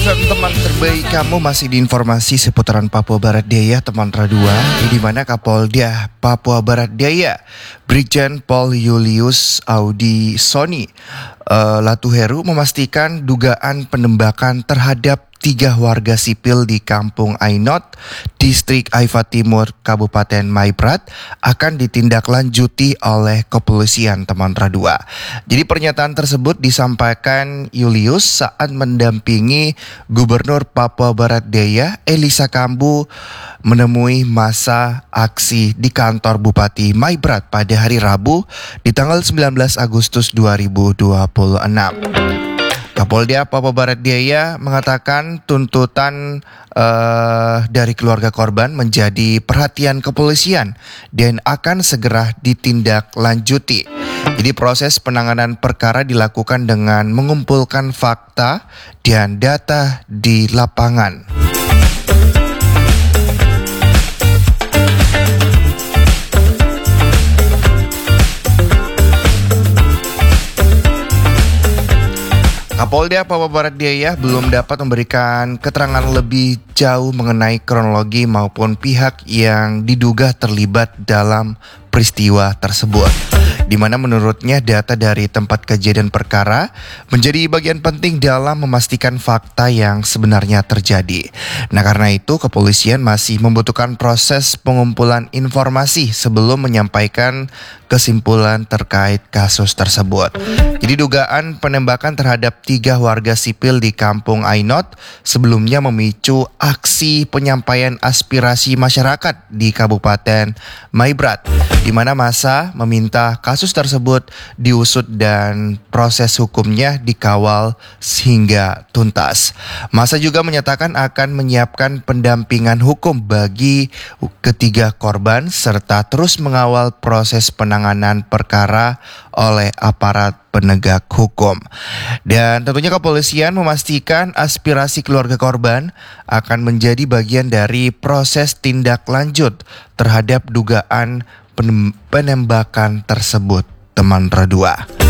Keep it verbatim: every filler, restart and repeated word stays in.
F M teman terbaik kamu masih di informasi seputaran Papua Barat Daya teman Radua, di mana Kapolda Papua Barat Daya Brigjen Pol Julius Audi Soni uh, Latuheru memastikan dugaan penembakan terhadap tiga warga sipil di Kampung Ainot, Distrik Aifa Timur, Kabupaten Maibrat akan ditindaklanjuti oleh kepolisian teman Radua. Jadi pernyataan tersebut disampaikan Julius saat mendampingi Gubernur Papua Barat Daya Elisa Kambu menemui masa aksi di kantor Bupati Maibrat pada hari Rabu di tanggal sembilan belas Agustus dua ribu dua puluh enam. Kapolda Papua Barat Daya mengatakan tuntutan uh, dari keluarga korban menjadi perhatian kepolisian dan akan segera ditindaklanjuti. Jadi proses penanganan perkara dilakukan dengan mengumpulkan fakta dan data di lapangan. Kapolda Papua Barat Daya belum dapat memberikan keterangan lebih jauh mengenai kronologi maupun pihak yang diduga terlibat dalam peristiwa tersebut, di mana menurutnya data dari tempat kejadian perkara menjadi bagian penting dalam memastikan fakta yang sebenarnya terjadi. Nah, karena itu kepolisian masih membutuhkan proses pengumpulan informasi sebelum menyampaikan kesimpulan terkait kasus tersebut. Jadi dugaan penembakan terhadap tiga warga sipil di Kampung Ainot sebelumnya memicu aksi penyampaian aspirasi masyarakat di Kabupaten Maibrat, di mana massa meminta kasus tersebut diusut dan proses hukumnya dikawal hingga tuntas. Massa juga menyatakan akan menyiapkan pendampingan hukum bagi ketiga korban serta terus mengawal proses penanganan perkara oleh aparat penegak hukum. Dan tentunya kepolisian memastikan aspirasi keluarga korban akan menjadi bagian dari proses tindak lanjut terhadap dugaan penembakan tersebut, teman Radua.